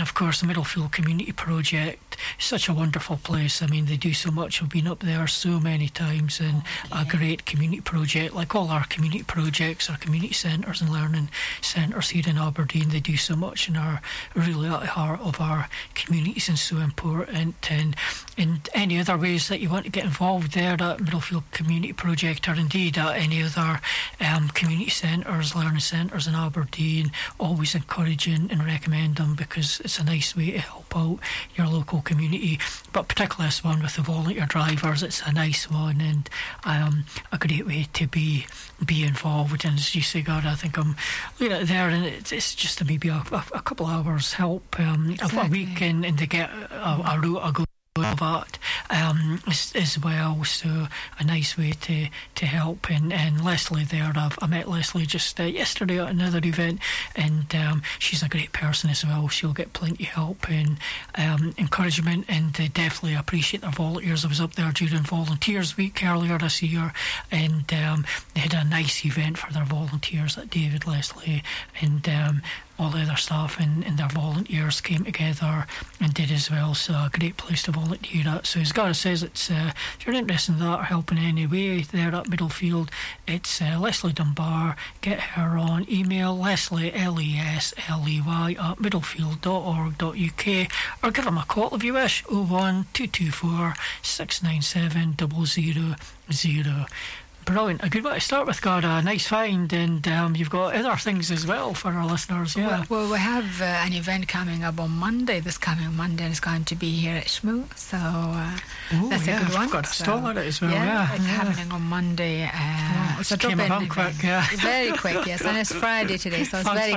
of course the Middlefield Community Project, such a wonderful place. I mean, they do so much. I've been up there so many times, and a great community project, like all our community projects, our community centres and learning centres here in Aberdeen. They do so much and are really at the heart of our communities and so important. And in any other ways that you want to get involved there at Middlefield Community Project, or indeed at any other community centres, learning centres in Aberdeen, always encouraging and recommend them, because it's a nice way to help out your local community. But particularly this one with the volunteer drivers, it's a nice one and a great way to be involved. And as you say, God, I think I'm looking at there, and it's just maybe a couple of hours help a week, and to get a route go of that as well. So a nice way to help. And Leslie there, I met Leslie just yesterday at another event, and she's a great person as well. She'll get plenty of help and encouragement, and they definitely appreciate their volunteers. I was up there during Volunteers Week earlier this year, and they had a nice event for their volunteers at David Leslie, and all the other staff and their volunteers came together and did as well. So a great place to volunteer at. So as Gareth says, it's if you're interested in that or helping in any way there at Middlefield, it's Leslie Dunbar. Get her on email, Leslie, Lesley at middlefield.org.uk, or give them a call if you wish, 01224 697 000. Brilliant. A good way to start with, God. A nice find, and you've got other things as well for our listeners. Yeah. Well, we have an event coming up on Monday. This coming Monday is going to be here at Shmoo, so that's a good one. I've got a stall at it as well. It's happening on Monday. It's a drop in quick, very quick, yes, and it's Friday today, so it's very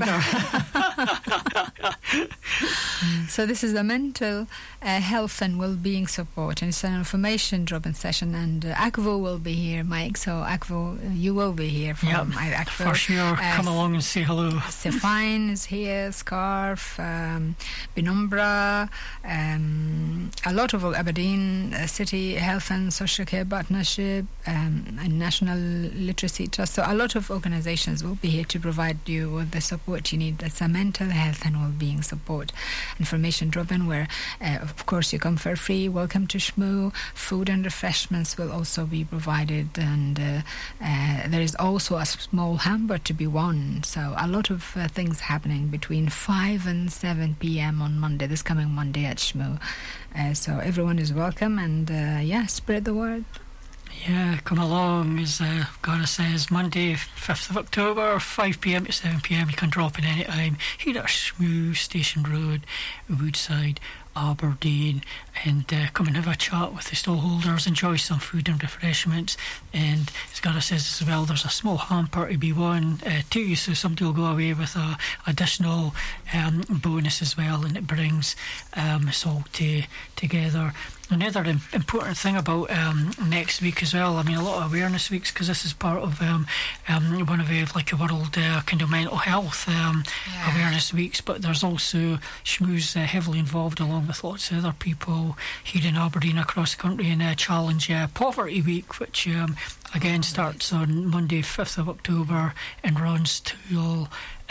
close. So this is the mental health and well-being support, and it's an information drop-in session, and Akvo will be here, Mike. So Akvo, you will be here from Akvo. For sure. Come along and say hello. Stefan is here, Scarf, Penumbra, a lot of Aberdeen City Health and Social Care Partnership, and National Literacy Trust. So a lot of organizations will be here to provide you with the support you need. It's a mental health and well-being support information drop-in where of course you come for free. Welcome to Shmoo. Food and refreshments will also be provided, and there is also a small hamper to be won. So a lot of things happening between 5 and 7 p.m. on Monday, this coming Monday at Shmoo. So everyone is welcome, and spread the word. Yeah, come along, as Gareth says, Monday 5th of October, 5 p.m. to 7 p.m. You can drop in any time here at Shmoo, Station Road, Woodside, Aberdeen, and come and have a chat with the stallholders, enjoy some food and refreshments. And as Gareth says as well, there's a small hamper to be won too, so somebody will go away with a additional bonus as well, and it brings us all together. Another important thing about next week as well, I mean, a lot of awareness weeks, because this is part of one of the like a world kind of mental health awareness weeks, but there's also Shmoo's heavily involved along with lots of other people here in Aberdeen, across the country, in Challenge Poverty Week, which again starts on Monday 5th of October and runs till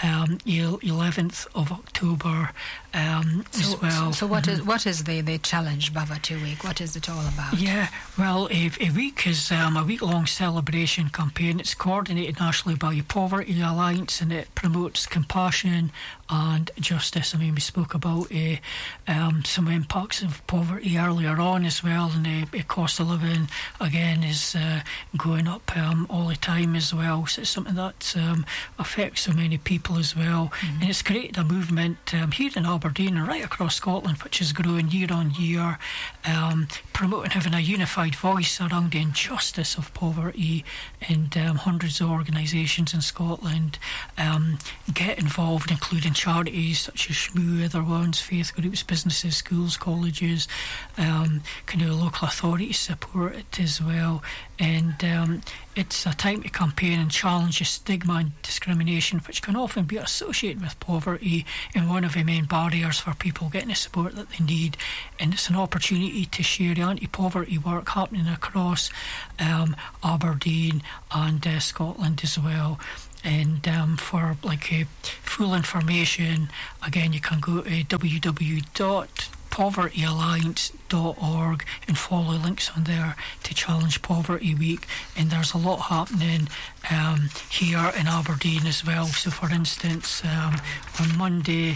11th of October as well. So what is the challenge Poverty Week? What is it all about? Yeah, well, a week is a week-long celebration campaign. It's coordinated nationally by Poverty Alliance, and it promotes compassion and justice. I mean, we spoke about some impacts of poverty earlier on as well, and the cost of living again is going up all the time as well. So it's something that affects so many people as well. And it's created a movement here in Aberdeen and right across Scotland, which is growing year on year, promoting having a unified voice around the injustice of poverty, and hundreds of organisations in Scotland get involved, including charities such as Shmoo, other ones, faith groups, businesses, schools, colleges, kind of local authorities support it as well. And it's a time to campaign and challenge the stigma and discrimination which can often be associated with poverty, and one of the main barriers for people getting the support that they need. And it's an opportunity to share the anti-poverty work happening across Aberdeen and Scotland as well. And for full information, again, you can go to www.povertyalliance.org and follow links on there to Challenge Poverty Week. And there's a lot happening here in Aberdeen as well. So, for instance, on Monday,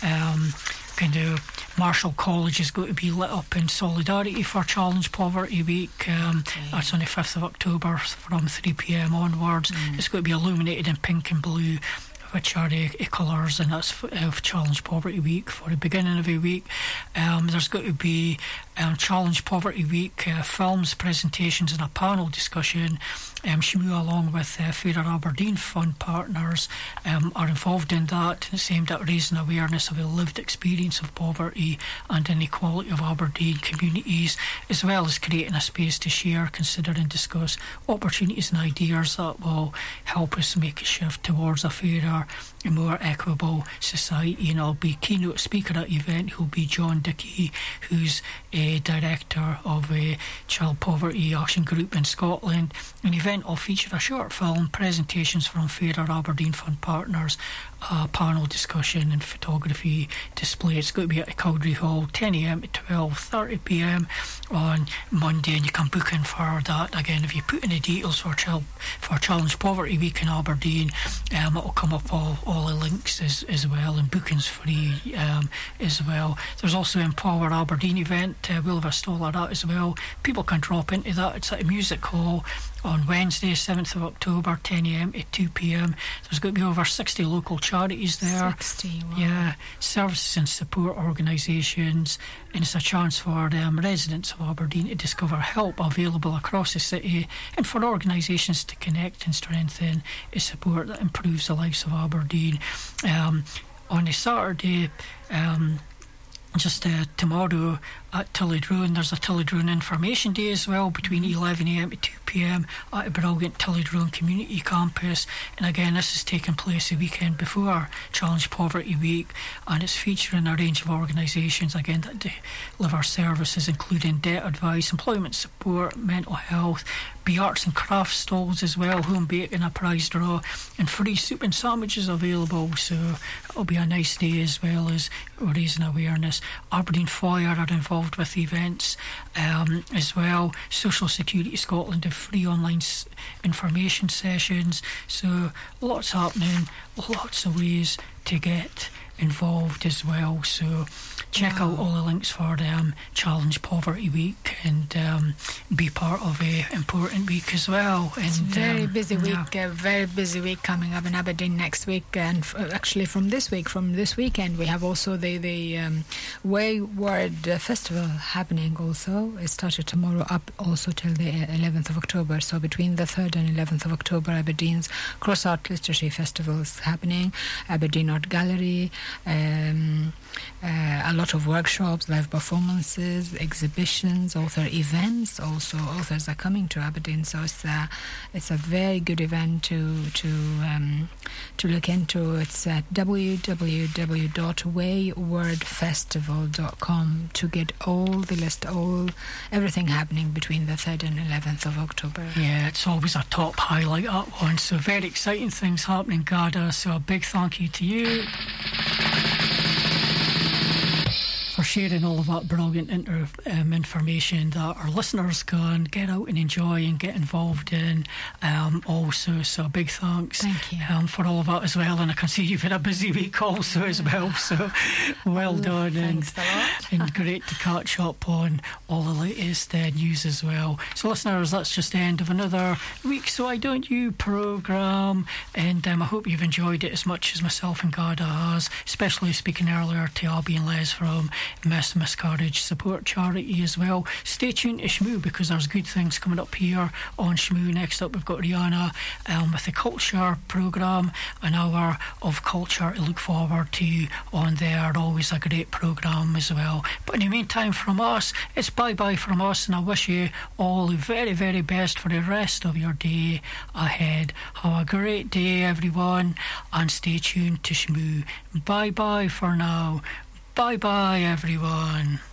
Marshall College is going to be lit up in solidarity for Challenge Poverty Week. That's on the 5th of October from 3 p.m. onwards. It's going to be illuminated in pink and blue, which are the colours, and that's of Challenge Poverty Week for the beginning of the week. There's going to be Challenge Poverty Week films, presentations and a panel discussion. SHMU, along with Fairer Aberdeen Fund partners, are involved in that. It's aimed at raising awareness of the lived experience of poverty and inequality of Aberdeen communities, as well as creating a space to share, consider and discuss opportunities and ideas that will help us make a shift towards a fairer and more equitable society. And I'll be keynote speaker at the event, who'll be John Dickey, who's a director of a Child Poverty Action Group in Scotland. An event will feature a short film, presentations from Fairer Aberdeen Fund partners, a panel discussion and photography display. It's going to be at the Cowdrey Hall, 10 a.m. to 12:30 p.m. on Monday, and you can book in for that. Again, if you put in the details for Challenge Poverty Week in Aberdeen, it will come up all the links as well, and bookings free as well. There's also Empower Aberdeen event. We'll have a stall at that as well. People can drop into that. It's at a music hall on Wednesday, 7th of October, 10 a.m. to 2 p.m. There's going to be over 60 local charities there. 60, wow. Yeah, services and support organisations, and it's a chance for residents of Aberdeen to discover help available across the city, and for organisations to connect and strengthen a support that improves the lives of Aberdeen. On a Saturday, just tomorrow at Tillydrone, there's a Tillydrone Information Day as well, between 11 a.m. to 2 p.m. at a brilliant Tillydrone Community Campus. And again, this is taking place the weekend before Challenge Poverty Week, and it's featuring a range of organisations again that deliver services including debt advice, employment support, mental health, be arts and crafts stalls as well, home baking, a prize draw, and free soup and sandwiches available. So it'll be a nice day, as well as raising awareness. Aberdeen Foyer are involved with events as well. Social Security Scotland have free online information sessions. So lots happening, lots of ways to get involved as well. So check out all the links for Challenge Poverty Week, and be part of a important week as well. And it's a very busy week, a very busy week coming up in Aberdeen next week, and actually from this weekend we have also the Wayward Festival happening also. It started tomorrow up also till the 11th of October, so between the 3rd and 11th of October Aberdeen's Cross Art Literacy Festival is happening, Aberdeen Art Gallery, a lot of workshops, live performances, exhibitions, author events. Also, authors are coming to Aberdeen, so it's a very good event to look into. It's at www.waywordfestival.com to get all the list, everything happening between the 3rd and 11th of October. Yeah, it's always a top highlight, that one. So very exciting things happening, Garda. So a big thank you to you for sharing all of that brilliant information that our listeners can get out and enjoy and get involved in also. So a big thanks. Thank you. For all of that as well. And I can see you've had a busy week also as well, so well done. Thanks a lot. And great to catch up on all the latest news as well. So listeners, that's just the end of another week So Why Don't You programme, and I hope you've enjoyed it as much as myself and Garda has, especially speaking earlier to Abby and Les from Miscarriage Support Charity as well. Stay tuned to SHMU, because there's good things coming up here on SHMU. Next up we've got Rihanna with the Culture programme, an hour of culture to look forward to on there. Always a great programme as well. But in the meantime, from us, it's bye bye from us, and I wish you all the very, very best for the rest of your day ahead. Have a great day, everyone, and stay tuned to SHMU. Bye bye for now. Bye bye, everyone.